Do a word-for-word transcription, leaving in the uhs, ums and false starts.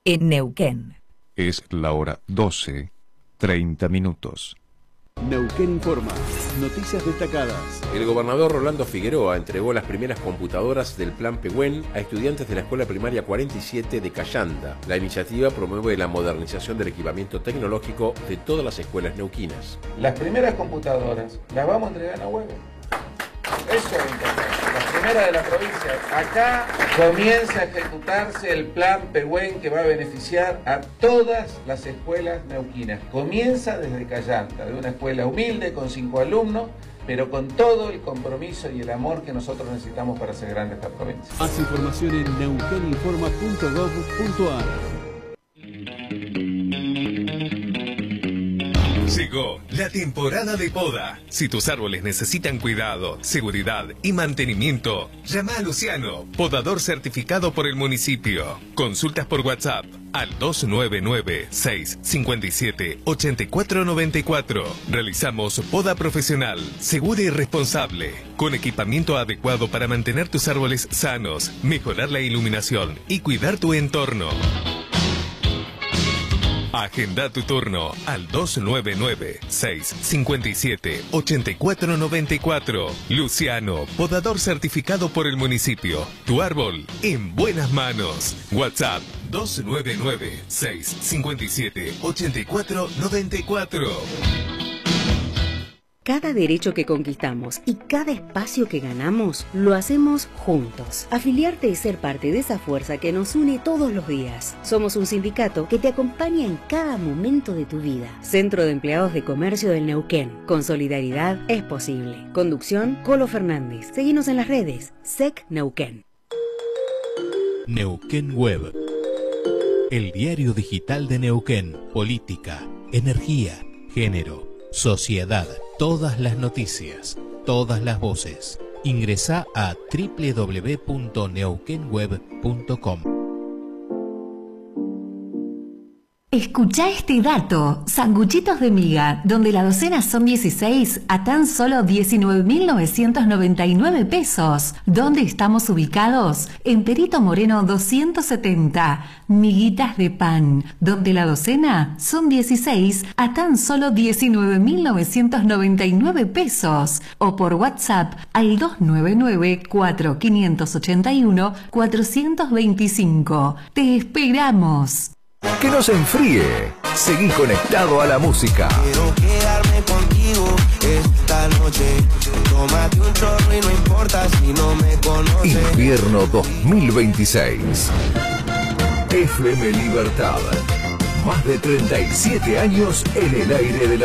en Neuquén. Es la hora doce, treinta minutos. Neuquén informa. Noticias destacadas. El gobernador Rolando Figueroa entregó las primeras computadoras del Plan Pehuen a estudiantes de la Escuela Primaria cuarenta y siete de Cayanda. La iniciativa promueve la modernización del equipamiento tecnológico de todas las escuelas neuquinas. Las primeras computadoras las vamos a entregar a Huevo. Eso es importante. Las primeras de la provincia. Acá comienza a ejecutarse el Plan Pehuen que va a beneficiar a todas las escuelas neuquinas. Comienza desde Cayanta, de una escuela humilde con cinco alumnos, pero con todo el compromiso y el amor que nosotros necesitamos para hacer grande esta provincia. Más información en neuqueninforma punto gov punto ar. Llegó la temporada de poda. Si tus árboles necesitan cuidado, seguridad y mantenimiento, llama a Luciano, podador certificado por el municipio. Consultas por WhatsApp al dos nueve nueve, seis cinco siete, ocho cuatro nueve cuatro. Realizamos poda profesional, segura y responsable, con equipamiento adecuado para mantener tus árboles sanos, mejorar la iluminación y cuidar tu entorno. Agenda tu turno al dos nueve nueve, seis cinco siete, ocho cuatro nueve cuatro. Luciano, podador certificado por el municipio. Tu árbol en buenas manos. WhatsApp dos nueve nueve, seis cinco siete, ocho cuatro nueve cuatro. Cada derecho que conquistamos y cada espacio que ganamos, lo hacemos juntos. Afiliarte es ser parte de esa fuerza que nos une todos los días. Somos un sindicato que te acompaña en cada momento de tu vida. Centro de Empleados de Comercio del Neuquén. Con solidaridad es posible. Conducción, Colo Fernández. Seguinos en las redes. S E C Neuquén. Neuquén Web. El diario digital de Neuquén. Política, energía, género, sociedad. Todas las noticias, todas las voces. Ingresá a doble u doble u doble u punto neuquén web punto com. Escuchá este dato. Sanguchitos de miga, donde la docena son dieciséis, a tan solo diecinueve mil novecientos noventa y nueve pesos. ¿Dónde estamos ubicados? En Perito Moreno doscientos setenta. Miguitas de pan, donde la docena son dieciséis, a tan solo diecinueve mil novecientos noventa y nueve pesos. O por WhatsApp al dos nueve nueve, cuatro cinco ocho uno, cuatro dos cinco. ¡Te esperamos! Que no se enfríe. Seguí conectado a la música. Quiero quedarme contigo esta noche. Tómate un chorro y no importa si no me conoces. Invierno dos mil veintiséis. F M Libertad. Más de treinta y siete años en el aire de la